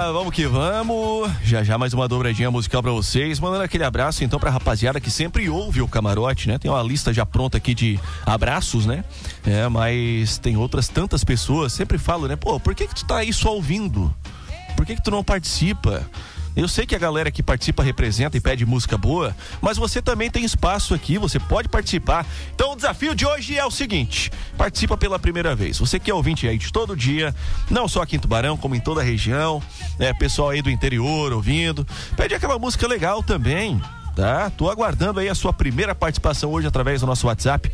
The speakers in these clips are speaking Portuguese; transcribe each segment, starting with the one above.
vamos que vamos. Já mais uma dobradinha musical pra vocês. Mandando aquele abraço então pra rapaziada que sempre ouve o Camarote, né? Tem uma lista já pronta aqui de abraços, né? Mas tem outras tantas pessoas. Sempre falo, né? Pô, por que tu tá aí só ouvindo? Por que tu não participa? Eu sei que a galera que participa representa e pede música boa, mas você também tem espaço aqui, você pode participar. Então o desafio de hoje é o seguinte: participa pela primeira vez. Você que é ouvinte aí de todo dia, não só aqui em Tubarão, como em toda a região, pessoal aí do interior ouvindo, pede aquela música legal também. Tá? Tô aguardando aí a sua primeira participação hoje através do nosso WhatsApp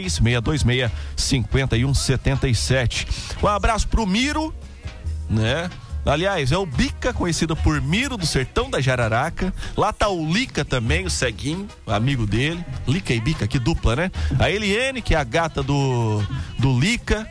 3626-5177. Um abraço pro Miro, né? Aliás, é o Bica, conhecido por Miro do Sertão da Jararaca. Lá tá o Lica também, o ceguinho, amigo dele. Lica e Bica, que dupla, né? A Eliane, que é a gata do Lica.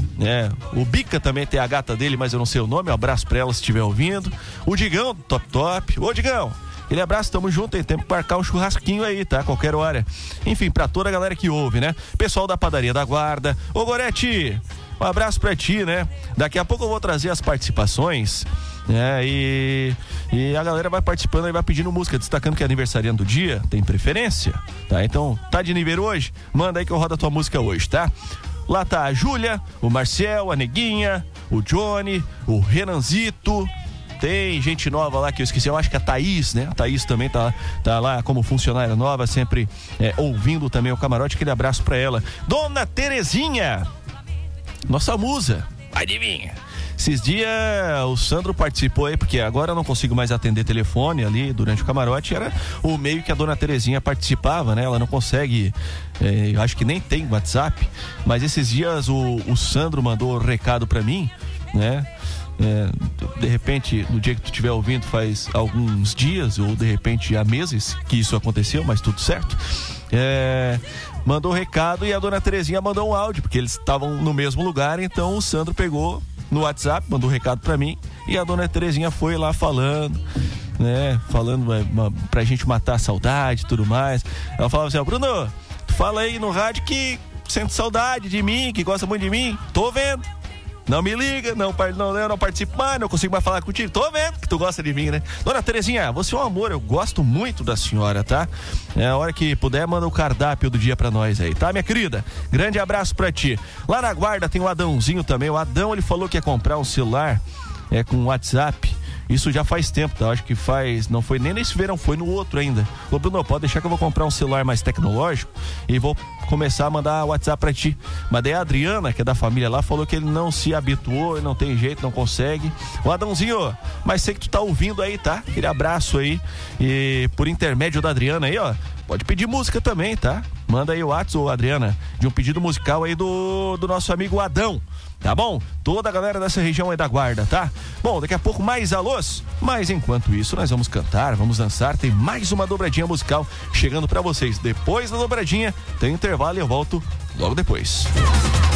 O Bica também tem a gata dele, mas eu não sei o nome. Um abraço pra ela se estiver ouvindo. O Digão, do Top Top. Ô, Digão, aquele abraço, tamo junto, tem tempo pra marcar um churrasquinho aí, tá? Qualquer hora. Enfim, pra toda a galera que ouve, né? Pessoal da Padaria da Guarda. Ô, Gorete, um abraço pra ti, né? Daqui a pouco eu vou trazer as participações, né? E a galera vai participando e vai pedindo música, destacando que é aniversariante do dia, tem preferência, tá? Então, tá de nível hoje? Manda aí que eu rodo a tua música hoje, tá? Lá tá a Júlia, o Marcel, a Neguinha, o Johnny, o Renanzito. Tem gente nova lá que eu esqueci, eu acho que a Thaís, né? A Thaís também tá lá como funcionária nova, sempre ouvindo também o Camarote. Aquele abraço pra ela. Dona Terezinha, nossa musa, adivinha? Esses dias o Sandro participou aí, porque agora eu não consigo mais atender telefone ali durante o Camarote. Era o meio que a Dona Terezinha participava, né? Ela não consegue, eu acho que nem tem WhatsApp, mas esses dias o Sandro mandou um recado pra mim, né? De repente, no dia que tu estiver ouvindo faz alguns dias, ou de repente há meses que isso aconteceu, mas tudo certo. Mandou um recado e a Dona Terezinha mandou um áudio, porque eles estavam no mesmo lugar. Então o Sandro pegou no WhatsApp, mandou um recado pra mim, e a Dona Terezinha foi lá falando, né? Falando pra gente matar a saudade e tudo mais. Ela falava assim: Bruno, tu fala aí no rádio que sente saudade de mim, que gosta muito de mim. Tô vendo. Não me liga, eu não participo mais, não consigo mais falar contigo. Tô vendo que tu gosta de mim, né? Dona Terezinha, você é um amor, eu gosto muito da senhora, tá? A hora que puder, manda o cardápio do dia pra nós aí, tá, minha querida? Grande abraço pra ti. Lá na Guarda tem o Adãozinho também. O Adão, ele falou que ia comprar um celular com WhatsApp. Isso já faz tempo, tá? Acho que não foi nem nesse verão, foi no outro ainda. Ô, Bruno, pode deixar que eu vou comprar um celular mais tecnológico e vou começar a mandar WhatsApp pra ti. Mas daí a Adriana, que é da família lá, falou que ele não se habituou, não tem jeito, não consegue. Ô, Adãozinho, mas sei que tu tá ouvindo aí, tá? Aquele abraço aí. E por intermédio da Adriana aí, ó, pode pedir música também, tá? Manda aí o WhatsApp, Adriana, de um pedido musical aí do nosso amigo Adão. Tá bom? Toda a galera dessa região aí da Guarda, tá? Bom, daqui a pouco mais alôs, mas enquanto isso nós vamos cantar, vamos dançar, tem mais uma dobradinha musical chegando pra vocês. Depois da dobradinha tem intervalo e eu volto logo depois.